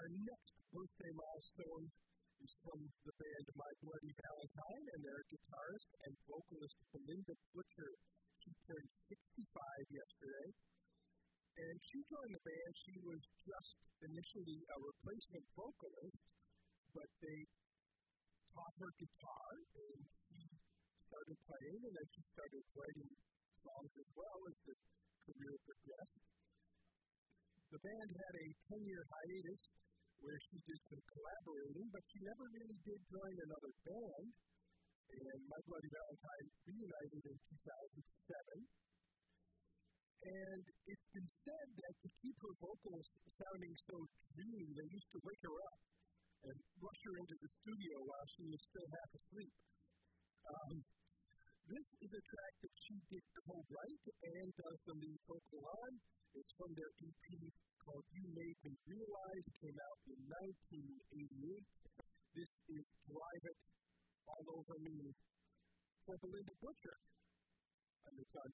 Our next birthday milestone is from the band My Bloody Valentine and their guitarist and vocalist Belinda Butcher. She turned 65 yesterday. And she joined the band. She was just initially a replacement vocalist, but they taught her guitar, and she started playing, and then she started writing songs as well as the career progressed. The band had a 10-year hiatus where she did some collaborating, but she never really did join another band, and My Bloody Valentine reunited in 2007. And it's been said that to keep her vocals sounding so dreamy, they used to wake her up and rush her into the studio while she was still half asleep. This is a track that she did co-write and does the lead vocal on. It's from their EP called You Made Me Realize, came out in 1988. This is Drive It All Over Me for Belinda Butcher. I'm John